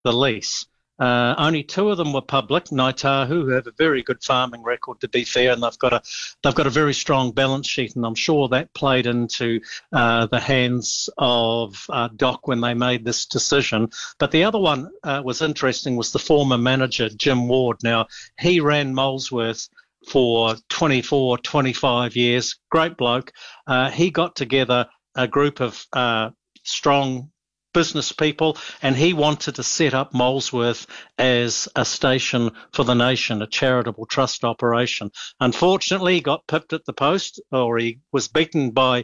the lease. Only 2 of them were public. Ngāi Tahu, who have a very good farming record, to be fair, and they've got a very strong balance sheet, and I'm sure that played into the hands of Doc when they made this decision. But the other one was interesting, was the former manager, Jim Ward. Now, he ran Molesworth for 24, 25 years. Great bloke. He got together a group of strong business people, and he wanted to set up Molesworth as a station for the nation, a charitable trust operation. Unfortunately, he got pipped at the post, or he was beaten by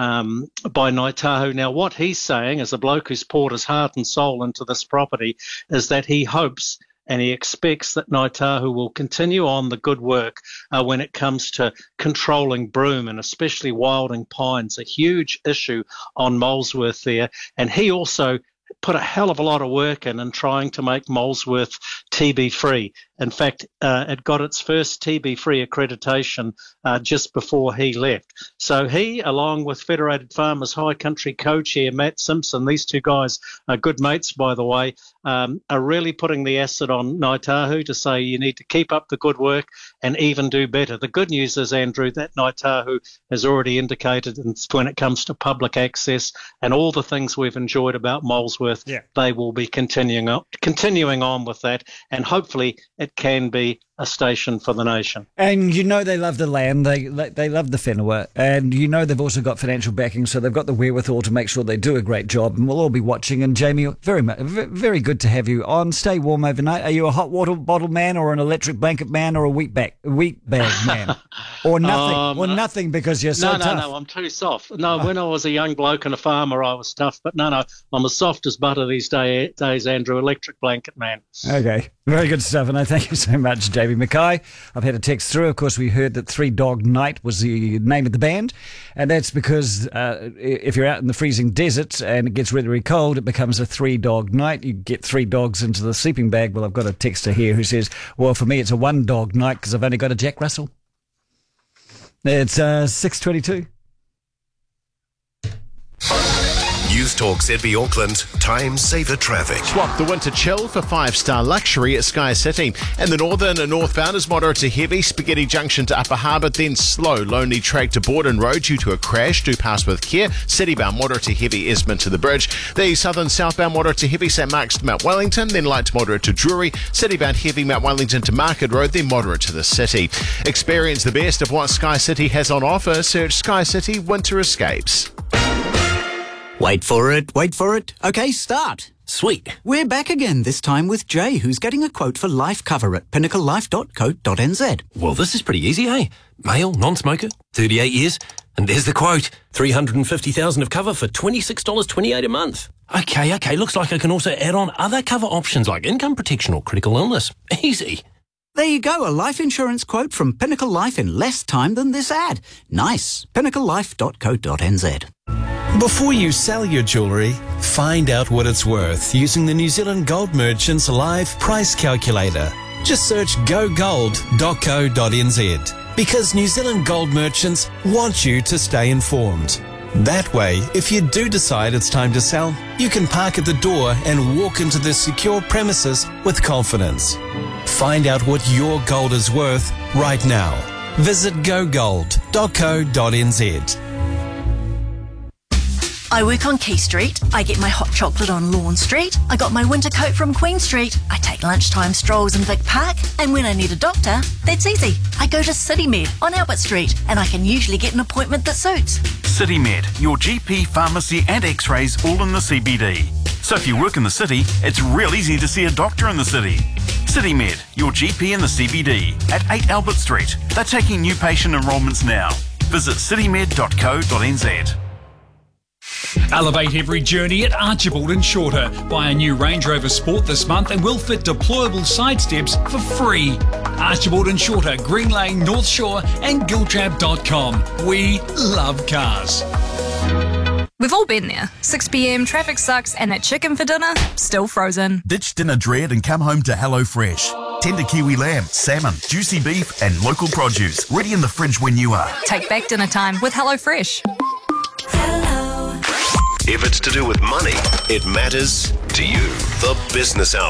Ngāi Tahu. Now, what he's saying, as a bloke who's poured his heart and soul into this property, is that he hopes and he expects that Ngāi Tahu will continue on the good work when it comes to controlling broom, and especially wilding pines, a huge issue on Molesworth there. And he also put a hell of a lot of work in trying to make Molesworth TB-free. In fact, it got its first TB-free accreditation just before he left. So he, along with Federated Farmers High Country co-chair Matt Simpson, these 2 guys are good mates, by the way, are really putting the acid on Ngāi Tahu to say you need to keep up the good work and even do better. The good news is, Andrew, that Ngāi Tahu has already indicated when it comes to public access and all the things we've enjoyed about Molesworth, they will be continuing on with that, and hopefully it can be a station for the nation. And you know they love the land, they love the whenua, and you know they've also got financial backing, so they've got the wherewithal to make sure they do a great job, and we'll all be watching. And Jamie, very good to have you on. Stay warm overnight. Are you a hot water bottle man, or an electric blanket man, or a wheat bag man? Or nothing, nothing, because you're so tough. No, I'm too soft. No, when I was a young bloke and a farmer, I was tough, but no, I'm as soft as butter these days, Andrew, electric blanket man. Okay, very good stuff, and I thank you so much, Jamie Mackay. I've had a text through. Of course, we heard that Three Dog Night was the name of the band, and that's because if you're out in the freezing desert and it gets really, really cold, it becomes a 3 dog night. You get 3 dogs into the sleeping bag. Well, I've got a texter here who says, well, for me, it's a 1 dog night because I've only got a Jack Russell. It's 6:22. News Talk ZB Auckland, time saver traffic. Swap the winter chill for 5-star luxury at Sky City. In the northern and northbound is moderate to heavy, Spaghetti Junction to Upper Harbour, then slow, Lonely Track to Borden Road due to a crash. Do pass with care. Citybound moderate to heavy, Esmond to the bridge. The southern southbound moderate to heavy, St Mark's to Mount Wellington, then light to moderate to Drury. Citybound heavy, Mount Wellington to Market Road, then moderate to the city. Experience the best of what Sky City has on offer. Search Sky City Winter Escapes. Wait for it. Okay, start. Sweet. We're back again, this time with Jay, who's getting a quote for life cover at pinnaclelife.co.nz. Well, this is pretty easy, eh? Male, non-smoker, 38 years, and there's the quote. $350,000 of cover for $26.28 a month. Okay, looks like I can also add on other cover options like income protection or critical illness. Easy. There you go, a life insurance quote from Pinnacle Life in less time than this ad. Nice. pinnaclelife.co.nz. Before you sell your jewellery, find out what it's worth using the New Zealand Gold Merchants Live Price Calculator. Just search gogold.co.nz, because New Zealand Gold Merchants want you to stay informed. That way, if you do decide it's time to sell, you can park at the door and walk into the secure premises with confidence. Find out what your gold is worth right now. Visit gogold.co.nz. I work on Key Street. I get my hot chocolate on Lawn Street. I got my winter coat from Queen Street. I take lunchtime strolls in Vic Park. And when I need a doctor, that's easy. I go to CityMed on Albert Street, and I can usually get an appointment that suits. CityMed, your GP, pharmacy and x-rays all in the CBD. So if you work in the city, it's real easy to see a doctor in the city. CityMed, your GP in the CBD at 8 Albert Street. They're taking new patient enrolments now. Visit citymed.co.nz. Elevate every journey at Archibald and Shorter. Buy a new Range Rover Sport this month and we'll fit deployable side steps for free. Archibald and Shorter, Green Lane, North Shore and Giltrap.com. We love cars. We've all been there. 6 p.m, traffic sucks, and that chicken for dinner, still frozen. Ditch dinner dread and come home to HelloFresh. Tender kiwi lamb, salmon, juicy beef and local produce. Ready in the fridge when you are. Take back dinner time with HelloFresh. If it's to do with money, it matters to you. The Business Hour.